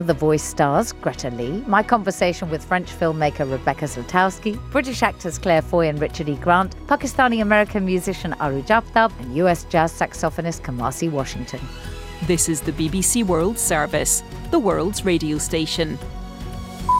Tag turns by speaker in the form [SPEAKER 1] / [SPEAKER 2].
[SPEAKER 1] The Voice stars Greta Lee, my conversation with French filmmaker Rebecca Slotowski, British actors Claire Foy and Richard E. Grant, Pakistani-American musician Aruj Aftab, and US jazz saxophonist Kamasi Washington.
[SPEAKER 2] This is the BBC World Service, the world's radio station.